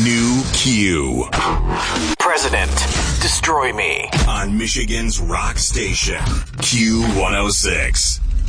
New Q. President, destroy me. On Michigan's rock station, Q106.